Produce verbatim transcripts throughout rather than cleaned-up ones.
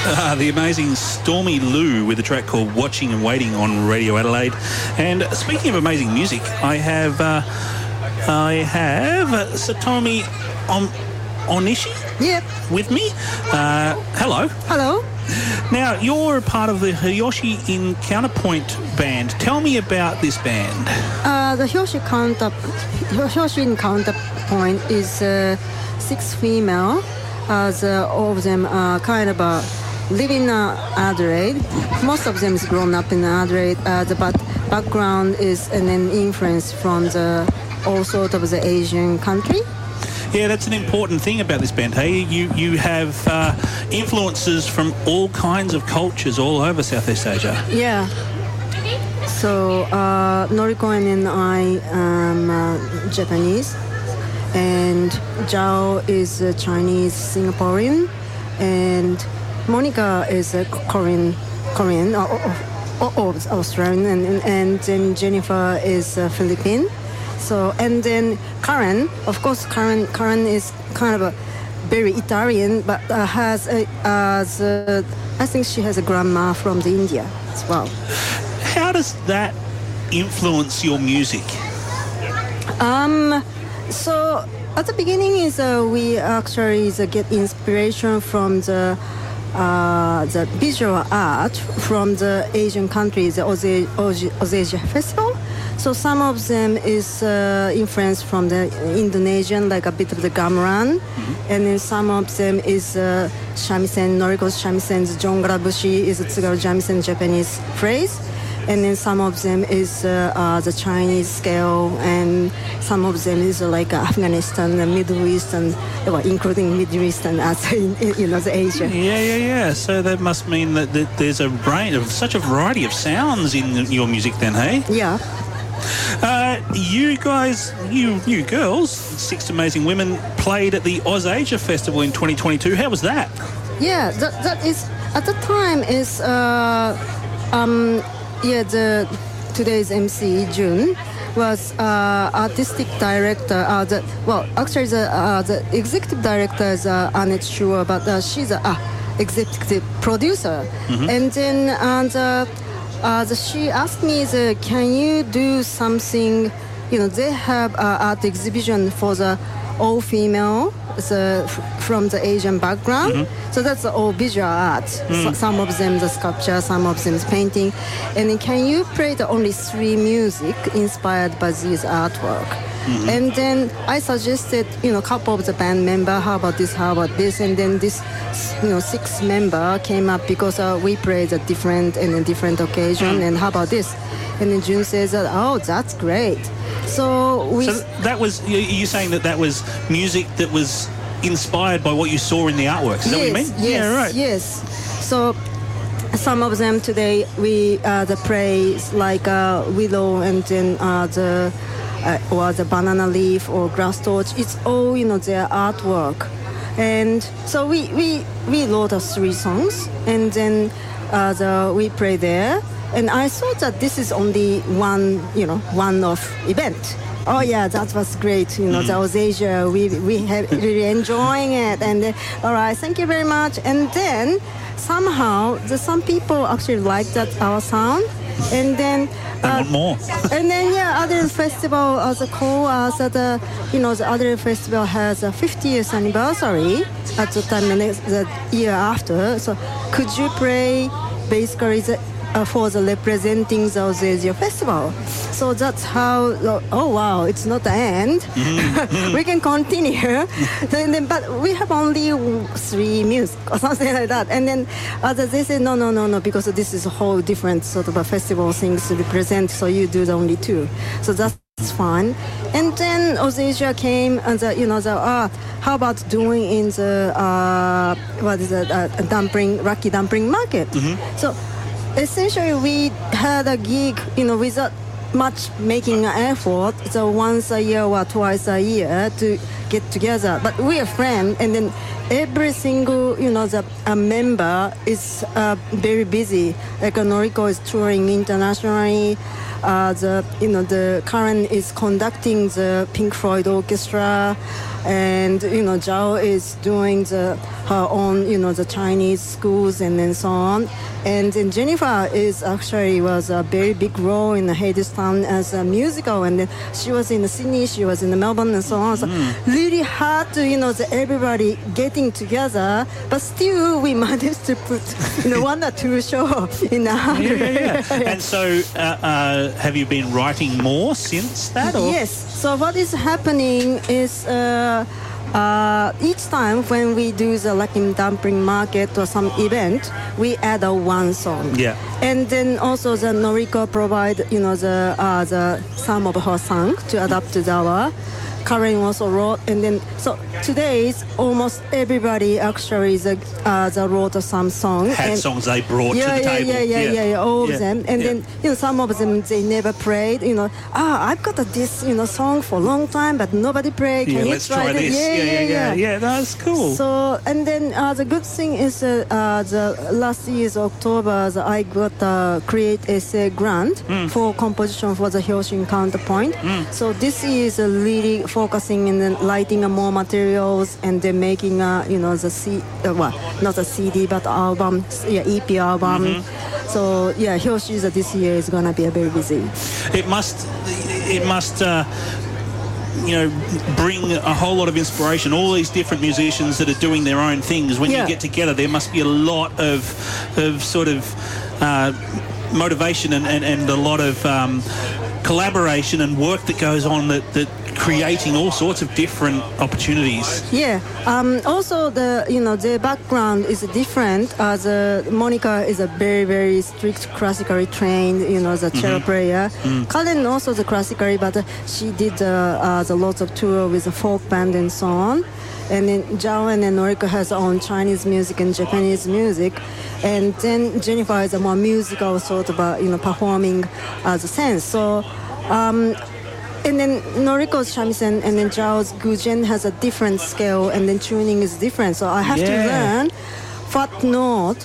Uh, the amazing Stormy Lou with a track called Watching and Waiting on Radio Adelaide. And speaking of amazing music, I have uh, I have Satomi on Onishi Yep. with me. Uh, hello. Hello. Now, you're a part of the Hiyoshi in Counterpoint band. Tell me about this band. Uh, the Hiyoshi Counter, Hiyoshi in Counterpoint is uh, six female. As uh, all of them are kind of uh, live in uh, Adelaide. Most of them is grown up in Adelaide. Uh, the but background is an, an influence from the all sort of the Asian country. Yeah, that's an important thing about this band, hey? You you have uh, influences from all kinds of cultures all over Southeast Asia. Yeah. So uh, Noriko and I am uh, Japanese, and Zhao is a Chinese Singaporean, and Monica is a Korean Korean or, or, or Australian, and, and then Jennifer is a Philippine. So, and then Karen, of course, Karen Karen is kind of a very Italian, but uh, has a, as a, I think she has a grandma from the India as well. How does that influence your music? Um, so at the beginning is uh, we actually is, uh, get inspiration from the uh, the visual art from the Asian countries, the Oze- Oze- Ozasia Festival. So some of them is uh, influenced from the Indonesian, like a bit of the gamelan, mm-hmm. and then some of them is uh, shamisen, Noriko's shamisen's jongarabushi is a tsugaru shamisen Japanese phrase, and then some of them is uh, uh, the Chinese scale, and some of them is uh, like Afghanistan, and Middle East, and well, including Middle East and as in, you know, the Asia. Yeah, yeah, yeah. So that must mean that, that there's a range of such a variety of sounds in your music, then, hey? Yeah. Uh, you guys, you you girls, six amazing women, played at the Ozasia Festival in twenty twenty-two. How was that? Yeah, that, that is at the time is uh, um, yeah the today's M C June was uh, artistic director. Uh, the, well, actually the uh, the executive director is uh, Annette Schur, but uh, she's a uh, executive producer, mm-hmm. and then and. Uh, Uh, the, she asked me, the, can you do something, you know, they have uh, art exhibition for the all-female the, f- from the Asian background. Mm-hmm. So that's all visual art. Mm. So, some of them the sculpture, some of them is painting. And then can you play the only three music inspired by this artwork? Mm-hmm. And then I suggested, you know, a couple of the band member, how about this, how about this? And then this, you know, six member came up because uh, we played a different and a different occasion. Mm. And how about this? And then June says, that, oh, that's great. So we... So that was, you saying that that was music that was inspired by what you saw in the artworks. Is yes, that what you mean? Yes, yeah, right. Yes. So some of them today, we, uh, the praise like uh, willow and then uh, the... Uh, or the banana leaf or grass torch, it's all, you know, their artwork. And so we we, we wrote uh, three songs, and then uh, the, we play there. And I thought that this is only one, you know, one-off event. Oh yeah, that was great. You know, mm. that was Asia. We we have really enjoying it. And uh, all right, thank you very much. And then somehow, the, some people actually liked that our sound. And then uh, want more. And then yeah, other festival as a call us at the, you know, the other festival has a fiftieth anniversary at the time the, next, the year after. So could you play basically the, uh, for the representing the Ozasia Festival? So that's how. Oh wow, it's not the end. Mm-hmm. We can continue. then, then, but we have only three music or something like that. And then others they say no, no, no, no, because this is a whole different sort of a festival things to represent. So you do the only two. So that's fun. And then Ozasia came and the, you know the ah, how about doing in the uh, what is it uh, dumpling Lucky Dumpling Market? Mm-hmm. So essentially we had a gig, you know, without much making an effort, so once a year or twice a year to get together. But we are friends, and then every single, you know, the a member is uh, very busy. Like uh, Noriko is touring internationally. Uh, the you know the Karen is conducting the Pink Floyd Orchestra, and you know Zhao is doing the her own you know the Chinese schools and then so on. And then Jennifer is actually was a very big role in the Hadestown as a musical, and then she was in Sydney, she was in Melbourne and so on. So Mm. really hard to you know the everybody getting together, but still we managed to put you know one or two show in a hundred. Yeah, yeah, yeah. And so, uh, uh, have you been writing more since that? Or? Yes. So what is happening is uh, uh, each time when we do the like in dumpling market or some event, we add a one song. Yeah. And then also the Noriko provide you know the uh, the some of her song to adapt to our. Karen also wrote, and then so today is almost everybody actually the uh, the wrote some song. Had and songs they brought yeah, to the yeah, table. Yeah, yeah, yeah, yeah, yeah, all Yeah. of them. And Yeah. then you know some of them they never played. You know, ah, I've got a, this you know song for a long time, but nobody played. Can Yeah, you let's try, try it? this. Yeah, yeah, yeah. Yeah, that's cool. So and then uh, the good thing is uh, uh, the last year's October the, I got a create essay grant Mm. for composition for the Hyoshin Counterpoint. So this is uh, really focusing in the lighting uh, more materials and then making uh, you know the C uh, well not a C D but album yeah E P album. Mm-hmm. So yeah, Hyoshi's uh, this year is gonna be uh, very busy. It must, it must, uh, you know, bring a whole lot of inspiration. All these different musicians that are doing their own things. When Yeah. you get together, there must be a lot of, of sort of uh, motivation and, and, and a lot of um, collaboration and work that goes on that, that creating all sorts of different opportunities. Yeah. Um, also, the you know the background is different. Uh, the Monica is a very very strict classically trained you know the cello player. Karen also the classically, but uh, she did uh, uh, the lots of tour with the folk band and so on. And then Zhao and then Noriko has her own Chinese music and Japanese music, and then Jennifer is a more musical sort of uh, you know performing as a sense. So. Um, And then Noriko's shamisen and then Zhao's gujen has a different scale and then tuning is different. So I have Yeah. to learn what note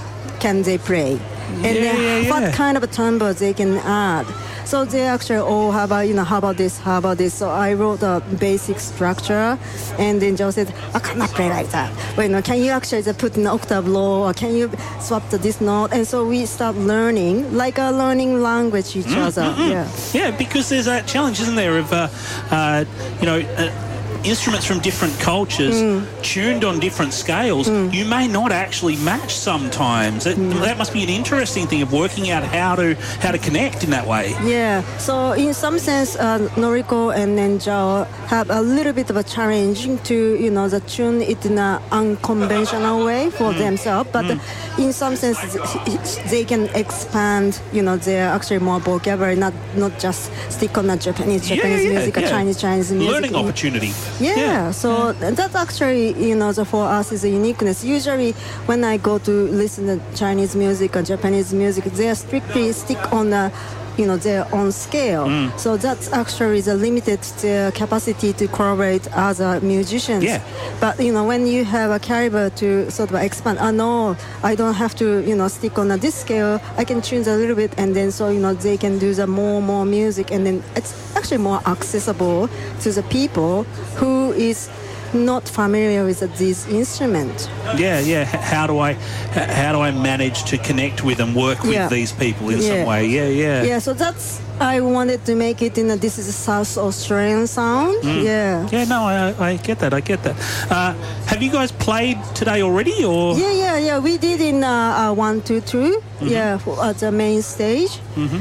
can they play. And Yeah, then yeah, yeah. what kind of timbre they can add. So they actually all have a, you know, how about this, how about this. So I wrote a basic structure and then Zhao said, I cannot play like that. But you know, can you actually just put an octave low or can you swap to this note? And so we start learning, like a learning language each other. Yeah. Yeah, because there's that challenge, isn't there, of, uh, uh, you know, uh, instruments from different cultures tuned on different scales. You may not actually match sometimes. That, that must be an interesting thing of working out how to how to connect in that way. Yeah, so in some sense, uh, Noriko and then Zhao have a little bit of a challenge to, you know, the tune it in an unconventional way for themselves, but in some sense, they can expand, you know, their actually more vocabulary, not not just stick on the Japanese, Japanese yeah, yeah, music, or yeah. Chinese, Chinese music. Learning opportunity. Yeah, Yeah. so that actually, you know, the, for us is a uniqueness. Usually, when I go to listen to Chinese music or Japanese music, they are strictly stick on the, you know, their own scale. So that's actually the limited their capacity to collaborate other musicians. Yeah. But you know, when you have a caliber to sort of expand, oh no, I don't have to, you know, stick on a this scale. I can change a little bit, and then so you know they can do the more more music, and then it's actually more accessible to the people who is not familiar with this instrument. Yeah, yeah. H- How do I h- how do I manage to connect with and work with Yeah. these people in Yeah. some way? Yeah, yeah. Yeah, so that's I wanted to make it in a this is a South Australian sound. Yeah. Yeah, no, I, I get that. I get that. Uh, have you guys played today already, or? Yeah, yeah, yeah. We did in uh, uh, one, two, two. Yeah, for, at the main stage.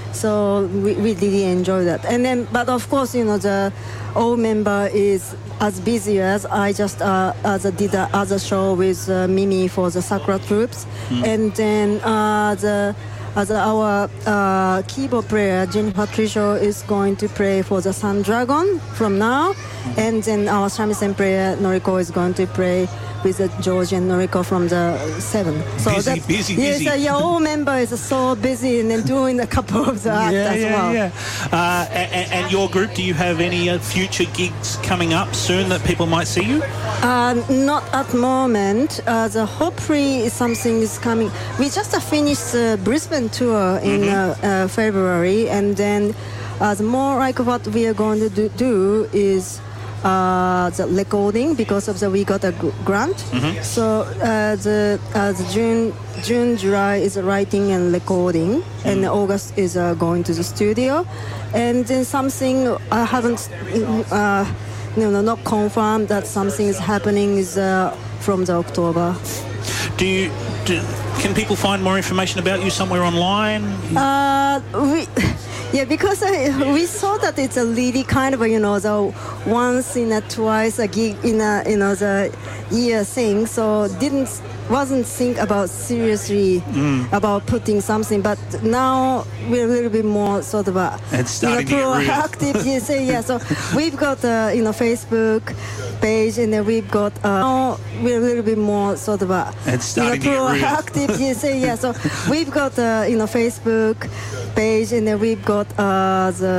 So we, we really enjoy that. And then, but of course, you know, the old member is as busy as I just uh, as I did the other show with uh, Mimi for the Sakura troops, and then uh, the. As our uh, keyboard player, Jenny Patricio, is going to play for the Sun Dragon from now. And then our shamisen player, Noriko, is going to play with uh, George and Noriko from the Seven. So busy, that, busy, yes, busy. Uh, yeah, all members are so busy and then doing a couple of the act yeah, as yeah, well. yeah. Uh, and, and your group, do you have any uh, future gigs coming up soon that people might see you? Uh, not at the moment. Uh, the hopefully something is coming. We just uh, finished the Brisbane tour in mm-hmm. uh, uh, February, and then uh, the more like what we are going to do, do is uh, the recording, because of the we got a g- grant. Mm-hmm. So uh, the, uh, the June, June, July is writing and recording, mm-hmm. and August is uh, going to the studio, and then something I haven't. Uh, No, no, not confirmed that something is happening is uh, from the October. Do you? Do, can people find more information about you somewhere online? Uh, we, yeah, because uh, we saw that it's a really kind of a, you know, the once in a twice a gig in a, you know, the year thing. So didn't wasn't think about seriously mm. about putting something, but now we're a little bit more sort of a it's you know, starting to get real. proactive. Yes, yeah. So we've got uh, you know Facebook page, and then we've got uh, now we're a little bit more sort of a it's starting you know, to get real. proactive. Yes, yeah. So we've got uh, you know Facebook page, and then we've got uh, the